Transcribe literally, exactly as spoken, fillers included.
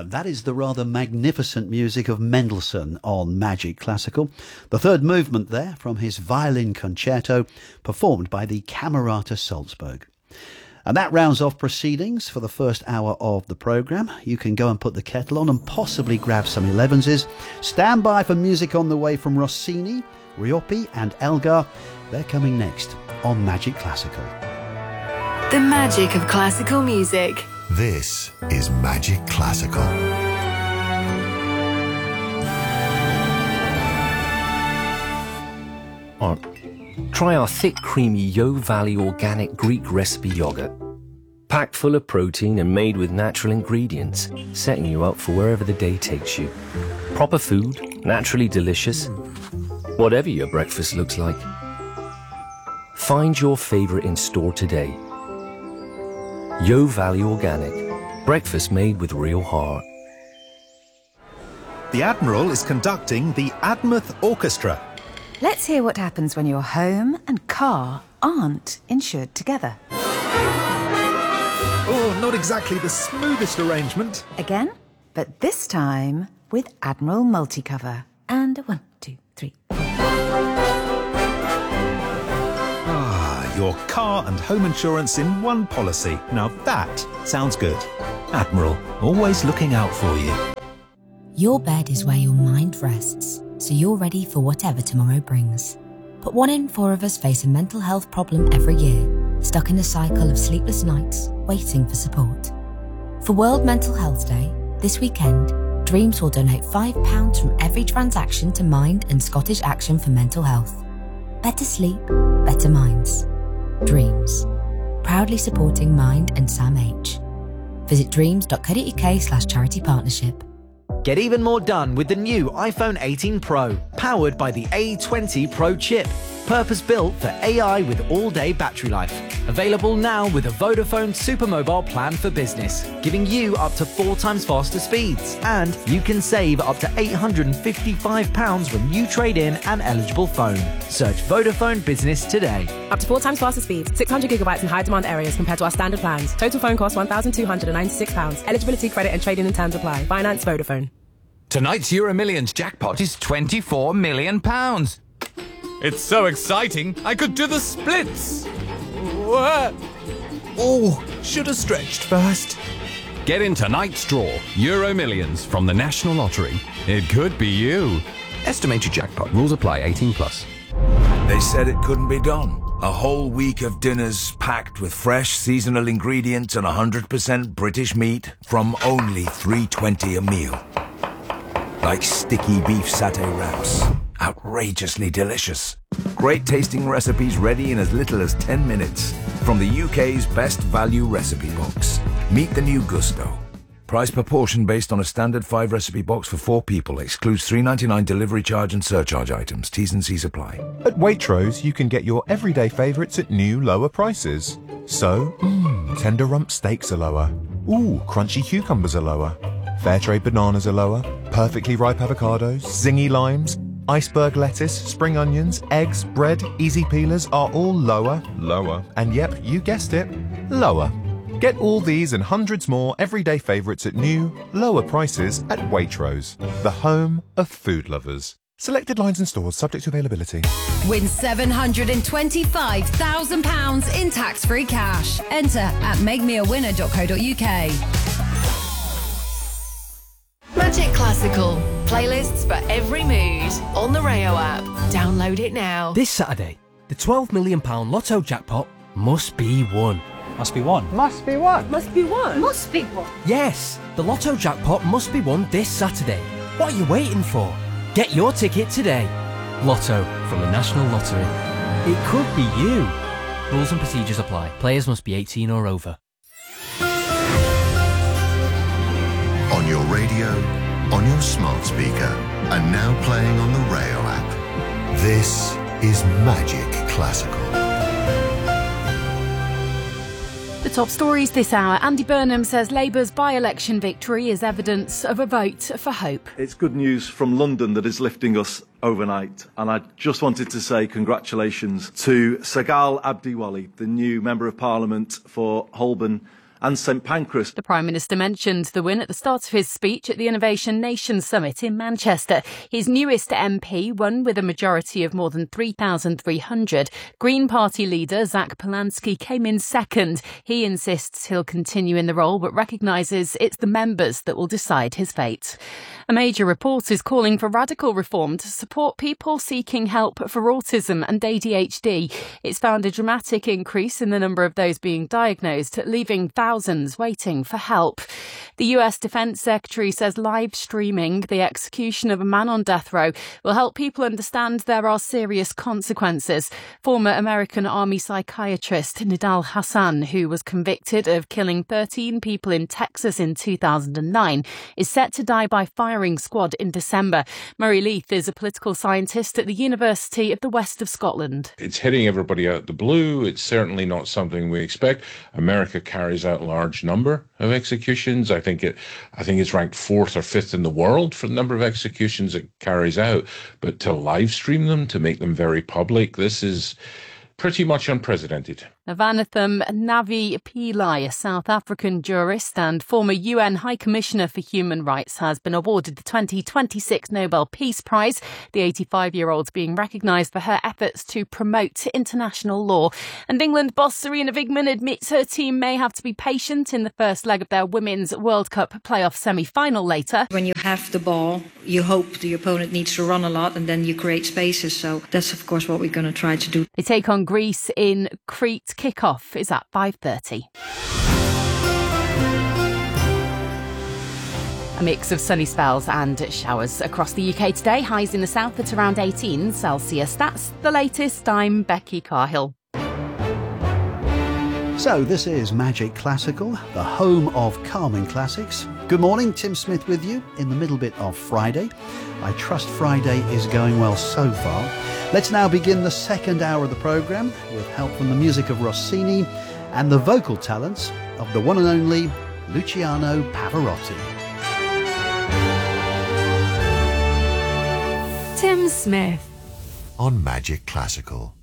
And that is the rather magnificent music of Mendelssohn on Magic Classical. The third movement there from his violin concerto, performed by the Camerata Salzburg. And that rounds off proceedings for the first hour of the programme. You can go and put the kettle on and possibly grab some elevenses. Stand by for music on the way from Rossini, Riopi and Elgar. They're coming next on Magic Classical. The magic of classical music. This is Magic Classical. Oh, try our thick, creamy Yo Valley organic Greek recipe yogurt. Packed full of protein and made with natural ingredients, setting you up for wherever the day takes you. Proper food, naturally delicious, whatever your breakfast looks like. Find your favourite in store today. Yo Valley Organic. Breakfast made with real heart. The Admiral is conducting the Admouth Orchestra. Let's hear what happens when your home and car aren't insured together. Oh, not exactly the smoothest arrangement. Again, but this time with Admiral Multicover. And one, two, three, four. Your car and home insurance in one policy. Now that sounds good. Admiral, always looking out for you. Your bed is where your mind rests, so you're ready for whatever tomorrow brings. But one in four of us face a mental health problem every year, stuck in a cycle of sleepless nights, waiting for support. For World Mental Health Day, this weekend, Dreams will donate five pounds from every transaction to Mind and Scottish Action for Mental Health. Better sleep, better minds. Dreams. Proudly supporting Mind and Sam H. Visit dreams.co.uk slash charity partnership. Get even more done with the new iPhone eighteen Pro, powered by the A twenty Pro chip. Purpose-built for A I with all-day battery life. Available now with a Vodafone Supermobile plan for business, giving you up to four times faster speeds. And you can save up to eight hundred fifty-five pounds when you trade in an eligible phone. Search Vodafone Business today. Up to four times faster speeds, six hundred gigabytes in high-demand areas compared to our standard plans. Total phone cost one thousand two hundred ninety-six pounds. Eligibility, credit and trade-in and terms apply. Finance Vodafone. Tonight's Euro Millions jackpot is twenty-four million pounds. It's so exciting, I could do the splits. What? Oh, should have stretched first. Get in tonight's draw, Euro Millions from the National Lottery. It could be you. Estimated jackpot. Rules apply. eighteen plus. They said it couldn't be done. A whole week of dinners packed with fresh seasonal ingredients and one hundred percent British meat from only three twenty a meal. Like sticky beef satay wraps. Outrageously delicious. Great tasting recipes ready in as little as ten minutes. From the U K's best value recipe box. Meet the new Gusto. Price per portion based on a standard five recipe box for four people. Excludes three ninety-nine delivery charge and surcharge items. T's and C's apply. At Waitrose, you can get your everyday favourites at new, lower prices. So, mmm, tender rump steaks are lower. Ooh, crunchy cucumbers are lower. Fair trade bananas are lower. Perfectly ripe avocados, zingy limes, iceberg lettuce, spring onions, eggs, bread, easy peelers are all lower, lower, and yep, you guessed it, lower. Get all these and hundreds more everyday favourites at new, lower prices at Waitrose, the home of food lovers. Selected lines and stores subject to availability. Win seven hundred twenty-five thousand pounds in tax-free cash. Enter at make me a winner dot co dot uk. Magic Classical. Playlists for every mood. On the Rayo app. Download it now. This Saturday, the twelve million pounds Lotto jackpot must be won. Must be won. Must be what? Must be what? Must be what? Yes, the Lotto jackpot must be won this Saturday. What are you waiting for? Get your ticket today. Lotto from the National Lottery. It could be you. Rules and procedures apply. Players must be eighteen or over. On your radio, on your smart speaker, and now playing on the Rayo app. This is Magic Classical. The top stories this hour. Andy Burnham says Labour's by-election victory is evidence of a vote for hope. It's good news from London that is lifting us overnight. And I just wanted to say congratulations to Sagal Abdiwali, the new Member of Parliament for Holborn and St Pancras. The Prime Minister mentioned the win at the start of his speech at the Innovation Nation Summit in Manchester. His newest M P won with a majority of more than three thousand three hundred. Green Party leader Zach Polanski came in second. He insists he'll continue in the role but recognises it's the members that will decide his fate. A major report is calling for radical reform to support people seeking help for autism and A D H D. It's found a dramatic increase in the number of those being diagnosed, leaving thousands waiting for help. The U S Defence Secretary says live streaming the execution of a man on death row will help people understand there are serious consequences. Former American Army psychiatrist Nidal Hassan, who was convicted of killing thirteen people in Texas in two thousand nine, is set to die by firing squad in December. Murray Leith is a political scientist at the University of the West of Scotland. It's hitting everybody out the blue. It's certainly not something we expect. America carries out a large number of executions. I think it, I think it's ranked fourth or fifth in the world for the number of executions it carries out. But to live stream them, to make them very public, this is pretty much unprecedented. Vanathan Navi Pillai, a South African jurist and former U N High Commissioner for Human Rights, has been awarded the twenty twenty-six Nobel Peace Prize. The eighty-five-year-old's being recognised for her efforts to promote international law. And England boss Sarina Wiegman admits her team may have to be patient in the first leg of their Women's World Cup playoff semi-final later. When you have the ball, you hope the opponent needs to run a lot and then you create spaces. So that's, of course, what we're going to try to do. They take on Greece in Crete. Kick-off is at five thirty. A mix of sunny spells and showers across the U K today. Highs in the south at around eighteen Celsius. That's the latest. I'm Becky Carhill. So this is Magic Classical, the home of calming classics. Good morning, Tim Smith with you in the middle bit of Friday. I trust Friday is going well so far. Let's now begin the second hour of the programme with help from the music of Rossini and the vocal talents of the one and only Luciano Pavarotti. Tim Smith on Magic Classical.